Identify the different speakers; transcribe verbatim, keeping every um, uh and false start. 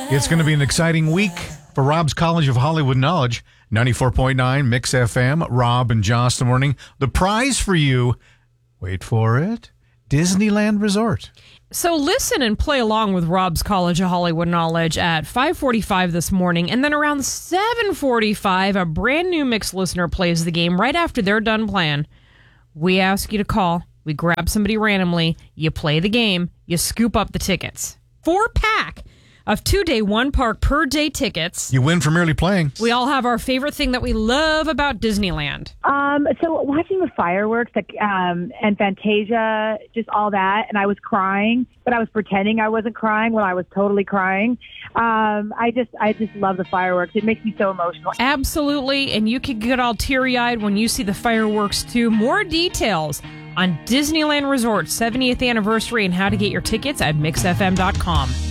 Speaker 1: It's going to be an exciting week for Rob's College of Hollywood Knowledge. ninety-four point nine Mix F M. Rob and Josh the morning. The prize for you, wait for it, Disneyland Resort.
Speaker 2: So listen and play along with Rob's College of Hollywood Knowledge at five forty-five this morning. And then around seven forty-five, a brand new Mix listener plays the game right after they're done playing. We ask you to call. We grab somebody randomly. You play the game. You scoop up the tickets. Four pack of two-day, one-park per-day tickets.
Speaker 1: You win for merely playing.
Speaker 2: We all have our favorite thing that we love about Disneyland.
Speaker 3: Um, so watching the fireworks like, um, and Fantasia, just all that, and I was crying, but I was pretending I wasn't crying when I was totally crying. Um, I just I just love the fireworks. It makes me so emotional.
Speaker 2: Absolutely, and you can get all teary-eyed when you see the fireworks, too. More details on Disneyland Resort's seventieth anniversary and how to get your tickets at mix f m dot com.